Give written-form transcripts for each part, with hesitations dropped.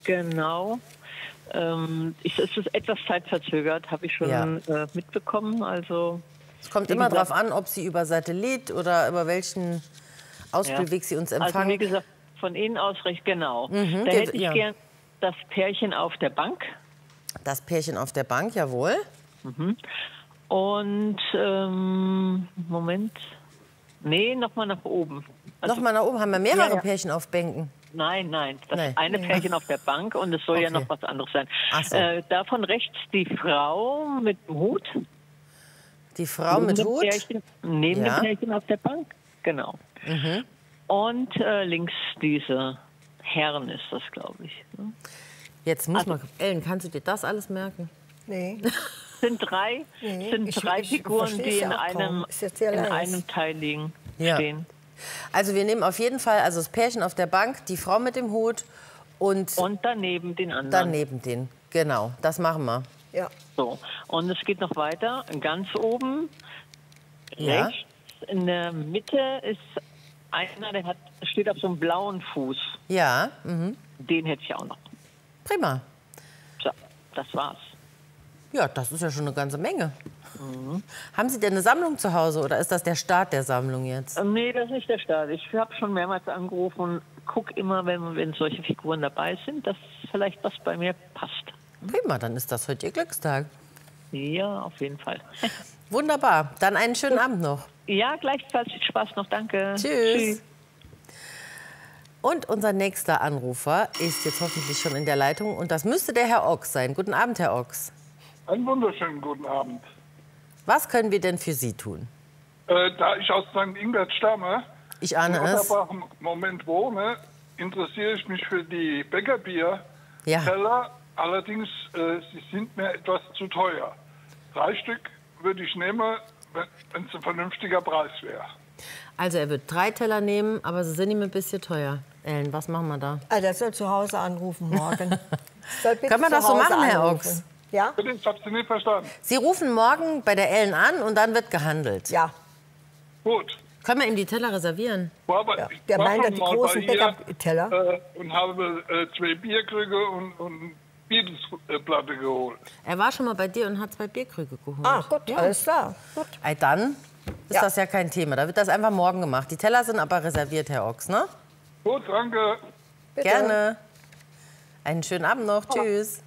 Genau. Es ist etwas zeitverzögert, habe ich schon mitbekommen. Also, es kommt immer darauf an, ob Sie über Satellit oder über welchen Ausspielweg Sie uns empfangen. Also wie gesagt, von Ihnen aus recht genau. Da hätte ich gern das Pärchen auf der Bank. Das Pärchen auf der Bank, jawohl. Und, Moment. Nee, nochmal nach oben. Also, nochmal nach oben, haben wir mehrere Pärchen auf Bänken? Nein, das eine Pärchen auf der Bank und es soll ja noch was anderes sein. Ach so. Davon rechts die Frau mit dem Hut. Die Frau mit Hut? Neben dem Pärchen auf der Bank, genau. Und links diese Herren ist das, glaube ich. Ne? Jetzt muss man... Ellen, kannst du dir das alles merken? Nee. Sind drei Figuren, die in einem Teil liegen, stehen. Also wir nehmen auf jeden Fall also das Pärchen auf der Bank, die Frau mit dem Hut und daneben den anderen. Daneben den, genau. Das machen wir. Ja. So, und es geht noch weiter. Ganz oben, rechts, in der Mitte ist einer, der steht auf so einem blauen Fuß. Ja. Den hätte ich auch noch. Prima. So, das war's. Ja, das ist ja schon eine ganze Menge. Haben Sie denn eine Sammlung zu Hause oder ist das der Start der Sammlung jetzt? Nee, das ist nicht der Start. Ich habe schon mehrmals angerufen und gucke immer, wenn solche Figuren dabei sind, dass vielleicht was bei mir passt. Prima, dann ist das heute Ihr Glückstag. Ja, auf jeden Fall. Wunderbar. Dann einen schönen Abend noch. Ja, gleichfalls. Viel Spaß noch. Danke. Tschüss. Und unser nächster Anrufer ist jetzt hoffentlich schon in der Leitung. Und das müsste der Herr Ochs sein. Guten Abend, Herr Ochs. Einen wunderschönen guten Abend. Was können wir denn für Sie tun? Da ich aus St. Ingbert stamme, ich ahne in es. im Moment wohne, interessiere ich mich für die Bäckerbier-Teller. Allerdings, sie sind mir etwas zu teuer. 3 Stück würde ich nehmen, wenn es ein vernünftiger Preis wäre. Also er wird 3 Teller nehmen, aber sie sind ihm ein bisschen teuer. Ellen, was machen wir da? Also er soll zu Hause anrufen morgen. Können wir das so machen, Herr Ochs? Ja? Bitte, ich habe Sie nicht verstanden. Sie rufen morgen bei der Ellen an und dann wird gehandelt. Ja. Gut. Können wir ihm die Teller reservieren? Der meint die großen Bäckerteller. Und habe 2 Bierkrüge und Bierplatte geholt. Er war schon mal bei dir und hat 2 Bierkrüge geholt. Ah, gut, alles klar. Gut. Dann ist das ja kein Thema. Da wird das einfach morgen gemacht. Die Teller sind aber reserviert, Herr Ochs, ne? Gut, danke. Bitte. Gerne. Einen schönen Abend noch. Tschüss.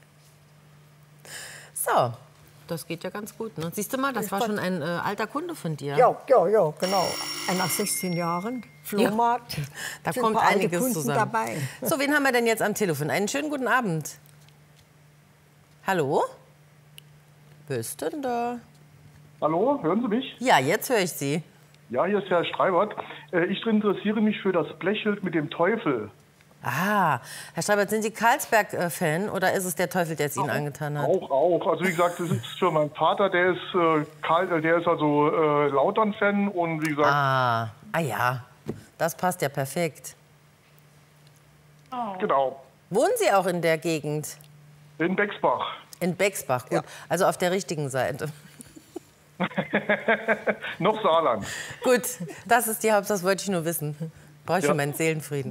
So, das geht ja ganz gut. Ne? Siehst du mal, das war schon ein alter Kunde von dir. Ja, genau. Nach 16 Jahren Flohmarkt. Ja. Da kommt einiges Kunden zusammen. Dabei. So, wen haben wir denn jetzt am Telefon? Einen schönen guten Abend. Hallo? Wer ist denn da? Hallo, hören Sie mich? Ja, jetzt höre ich Sie. Ja, hier ist Herr Streibert. Ich interessiere mich für das Blechschild mit dem Teufel. Ah, Herr Streibert, sind Sie Carlsberg-Fan oder ist es der Teufel, der es Ihnen angetan hat? Auch. Also wie gesagt, das ist für meinen Vater, der ist also Lautern-Fan und wie gesagt... Ah ja, das passt ja perfekt. Genau. Wohnen Sie auch in der Gegend? In Bexbach. In Bexbach, gut. Ja. Also auf der richtigen Seite. Noch Saarland. Gut, das ist die Hauptsache, das wollte ich nur wissen. Brauche ich für meinen Seelenfrieden.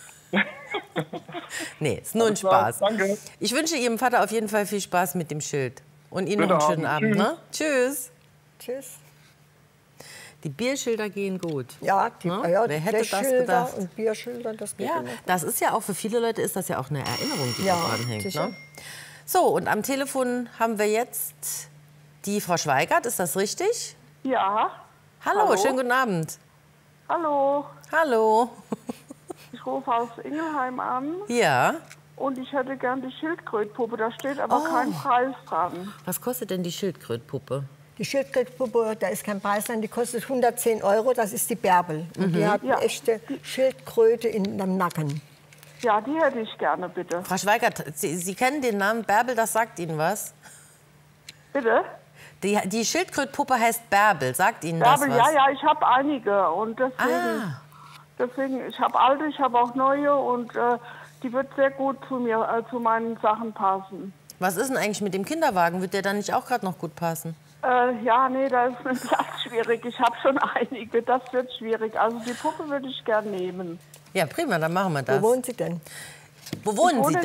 Nee, ist nur ein Spaß. Danke. Ich wünsche Ihrem Vater auf jeden Fall viel Spaß mit dem Schild. Und Ihnen noch einen schönen Abend. Ne? Tschüss. Tschüss. Die Bierschilder gehen gut. Ja, wer hätte das gedacht? Und Bierschilder, das geht immer gut. Das ist ja auch für viele Leute ist das ja auch eine Erinnerung, die da dran hängt. Ne? So, und am Telefon haben wir jetzt die Frau Schweigert. Ist das richtig? Ja. Hallo, schönen guten Abend. Hallo. Hallo. Ich rufe aus Ingelheim an. Ja. Und ich hätte gern die Schildkrötpuppe. Da steht aber kein Preis dran. Was kostet denn die Schildkrötpuppe? Die Schildkrötpuppe, da ist kein Preis dran, die kostet 110 €. Das ist die Bärbel. Und die hat eine echte Schildkröte in dem Nacken. Ja, die hätte ich gerne, bitte. Frau Schweigert, Sie kennen den Namen Bärbel, das sagt Ihnen was? Bitte? Die Schildkrötpuppe heißt Bärbel, sagt Ihnen Bärbel, das was? Ja, ich habe einige. Und deswegen, ich habe alte, ich habe auch neue. Und die wird sehr gut zu meinen Sachen passen. Was ist denn eigentlich mit dem Kinderwagen? Wird der dann nicht auch gerade noch gut passen? Ja, nee, da ist ein Platz schwierig. Ich habe schon einige, das wird schwierig. Also die Puppe würde ich gern nehmen. Ja, prima, dann machen wir das. Wo wohnen Sie denn? Wo wohnen Sie denn?